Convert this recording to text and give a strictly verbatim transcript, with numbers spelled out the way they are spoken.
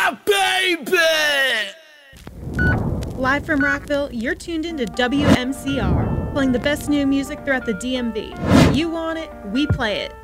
Yeah, baby! Live from Rockville, you're tuned into W M C R, playing the best new music throughout the D M V. You want it, we play it.